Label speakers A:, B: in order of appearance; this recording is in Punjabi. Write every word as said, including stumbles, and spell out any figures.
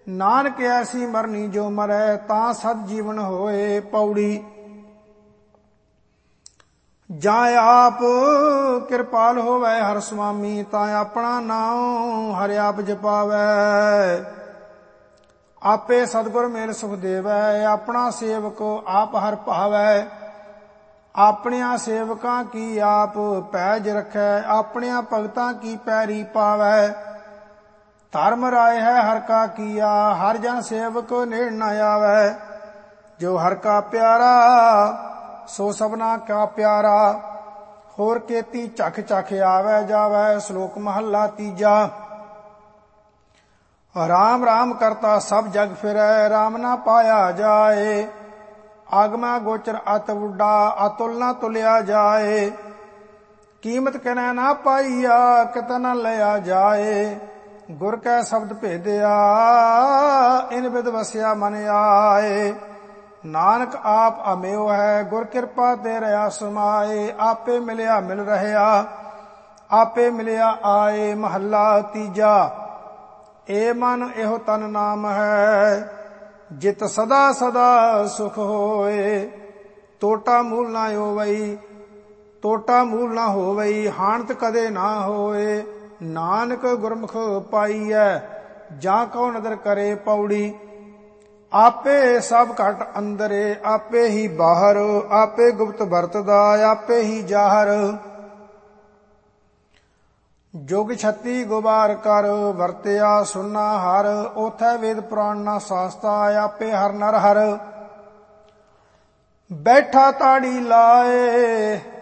A: नानक ऐसी मरनी जो मरै तां सद जीवन होए। पौड़ी ਜਾਂ ਆਪ ਕਿਰਪਾਲ ਹੋਵੇ ਹਰ ਸੁਆਮੀ ਤਾਂ ਆਪਣਾ ਨਾਮ ਹਰਿ ਆਪ ਜਪਾਵੈ। ਆਪੇ ਸਤਿਗੁਰ ਮੇਲ ਸੁਖ ਦੇਵੈ ਆਪਣਾ ਸੇਵਕ ਆਪ ਹਰ ਭਾਵੈ। ਆਪਣਿਆਂ ਸੇਵਕਾਂ ਕੀ ਆਪ ਪੈਜ ਰਖੈ ਆਪਣਿਆਂ ਭਗਤਾਂ ਕੀ ਪੈਰੀ ਪਾਵੈ। ਧਰਮ ਰਾਏ ਹੈ ਹਰ ਕਾ ਕੀਆ ਹਰ ਜਨ ਸੇਵਕ ਨੇੜ ਨ ਆਵੈ। ਜੋ ਹਰ ਕਾ ਪਿਆਰਾ ਸੋ ਸਭਨਾ ਕਾ ਪਿਆਰਾ ਹੋਰ ਕੇਤੀ ਝਖ ਝਖ ਆਵੈ ਜਾਵੈ। ਸ਼ਲੋਕ ਮਹੱਲਾ ਤੀਜਾ। ਰਾਮ ਰਾਮ ਕਰਤਾ ਸਭ ਜਗ ਫਿਰੈ ਰਾਮ ਨਾ ਪਾਇਆ ਜਾਏ। ਆਗਮਾ ਗੋਚਰ ਅਤ ਉੱਡਾ ਅਤੁਲ ਨਾ ਤੁਲਿਆ ਜਾਏ। ਕੀਮਤ ਕਨੈ ਨਾ ਪਾਈਆ ਕਿਤ ਨ ਲਿਆ ਜਾਏ। ਗੁਰ ਕੈ ਸ਼ਬਦ ਭੇਦਿਆ ਇਨ ਬਿਦ ਵਸਿਆ ਮਨ ਆਏ। ਨਾਨਕ ਆਪ ਅਮਿਓ ਹੈ ਗੁਰ ਕਿਰਪਾ ਤੇ ਰਹਾ ਸਮਾਏ। ਆਪੇ ਮਿਲਿਆ ਮਿਲ ਰਹਿਆ ਆਪੇ ਮਿਲਿਆ ਆਏ। ਮਹੱਲਾ ਤੀਜਾ। ਏ ਮਨ ਇਹੋ ਤਨ ਨਾਮ ਹੈ ਜਿਤ ਸਦਾ ਸਦਾ ਸੁਖ ਹੋਏ। ਟੋਟਾ ਮੂਲ ਨਾ ਹੋਵਈ ਟੋਟਾ ਮੂਲ ਨਾ ਹੋਵਈ ਹਾਨਤ ਕਦੇ ਨਾ ਹੋਏ। ਨਾਨਕ ਗੁਰਮੁਖ ਪਾਈਐ ਜਾਂ ਕਉ ਨਦਰ ਕਰੇ। ਪੌੜੀ ਆਪੇ ਸਭ ਘਟ ਅੰਦਰੇ ਆਪੇ ਹੀ ਬਾਹਰ ਆਪੇ ਗੁਪਤ ਵਰਤਦਾ ਆਪੇ ਹੀ ਜਾਹਰ। ਜੁਗ ਛੱਤੀ ਗੁਬਾਰ ਕਰ ਵਰਤਿਆ ਸੁਨਾ ਹਰ ਉਥੈ ਵੇਦ ਪੁਰਾਣ ਨਾ ਸਾਸਤਾ ਆਪੇ ਹਰ ਨਰ ਹਰ। ਬੈਠਾ ਤਾੜੀ ਲਾਏ